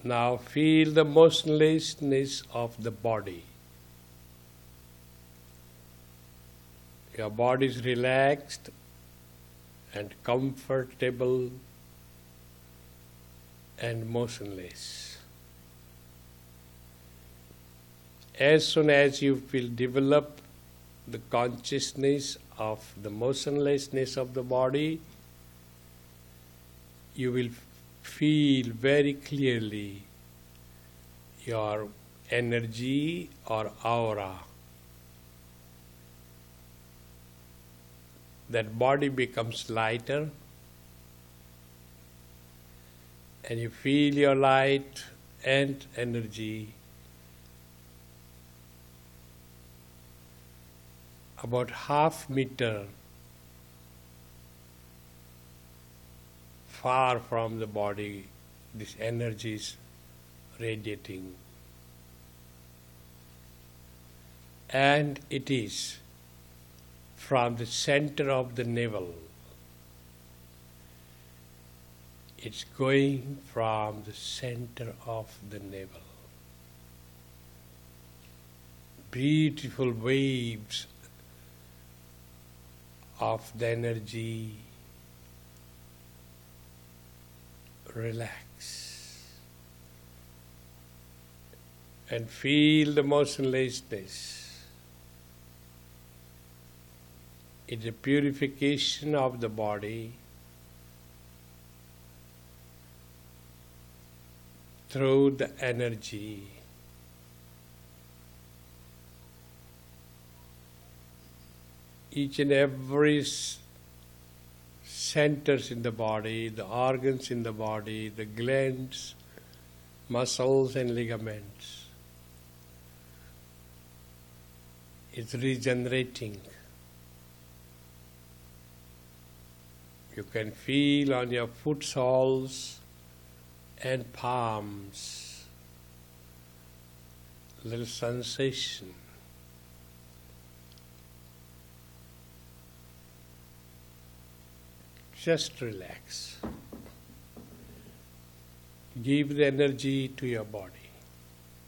Now feel the motionlessness of the body. Your body is relaxed and comfortable and motionless. As soon as you will develop the consciousness of the motionlessness of the body, you will feel very clearly your energy or aura. That body becomes lighter, and you feel your light and energy about half meter far from the body. This energy is radiating, and it is from the center of the navel. It's going from the center of the navel. Beautiful waves of the energy relax and feel the motionlessness. It's a purification of the body through the energy. Each and every centers in the body, the organs in the body, the glands, muscles and ligaments, it's regenerating. You can feel on your foot soles and palms little sensation. Just relax. Give the energy to your body.